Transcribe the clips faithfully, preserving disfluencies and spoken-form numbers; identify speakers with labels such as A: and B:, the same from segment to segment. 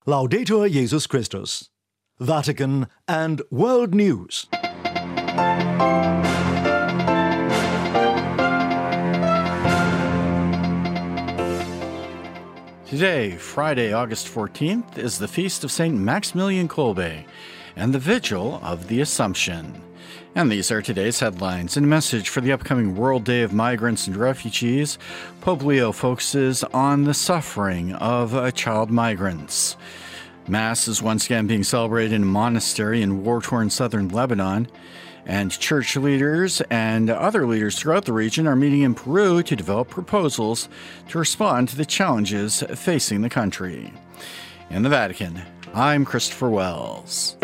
A: Laudetur Jesus Christus. Vatican and World News.
B: Today, Friday, August fourteenth, is the feast of Saint Maximilian Kolbe and the Vigil of the Assumption. And these are today's headlines. In a message for the upcoming World Day of Migrants and Refugees, Pope Leo focuses on the suffering of uh, child migrants. Mass is once again being celebrated in a monastery in war-torn southern Lebanon, and church leaders and other leaders throughout the region are meeting in Peru to develop proposals to respond to the challenges facing the country. In the Vatican, I'm Christopher Wells.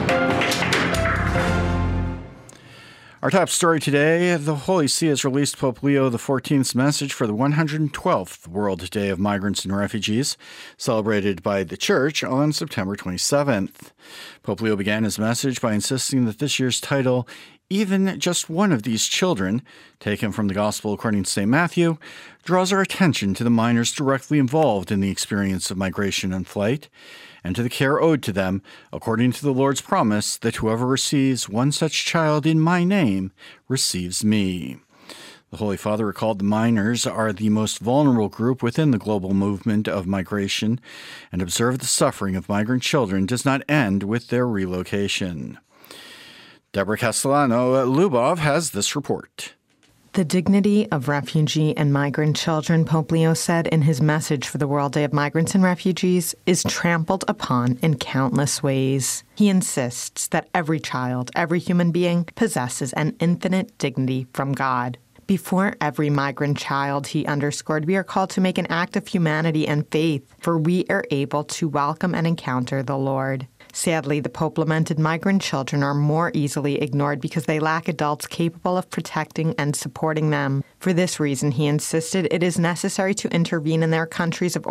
B: Our top story today, the Holy See has released Pope Leo the fourteenth's message for the one hundred twelfth World Day of Migrants and Refugees, celebrated by the Church on September twenty-seventh. Pope Leo began his message by insisting that this year's title, Even Just One of These Children, taken from the Gospel according to Saint Matthew, draws our attention to the minors directly involved in the experience of migration and flight, and to the care owed to them, according to the Lord's promise that whoever receives one such child in my name receives me. The Holy Father recalled the minors are the most vulnerable group within the global movement of migration, and observed the suffering of migrant children does not end with their relocation. Deborah Castellano-Lubov has this report.
C: The dignity of refugee and migrant children, Pope Leo said in his message for the World Day of Migrants and Refugees, is trampled upon in countless ways. He insists that every child, every human being, possesses an infinite dignity from God. Before every migrant child, he underscored, we are called to make an act of humanity and faith, for we are able to welcome and encounter the Lord. Sadly, the Pope lamented migrant children are more easily ignored because they lack adults capable of protecting and supporting them. For this reason, he insisted it is necessary to intervene in their countries of